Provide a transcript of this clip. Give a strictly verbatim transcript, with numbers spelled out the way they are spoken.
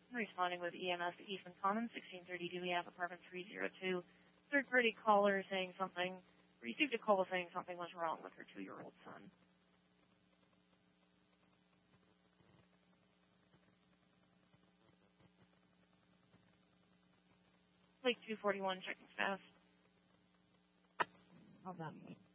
Responding with E M S Eastman Commons, sixteen thirty Dewey Ave, apartment three oh two. Third-party caller saying something, received a call saying something was wrong with her two-year-old son. Lake two forty-one, checking staff. Hold on.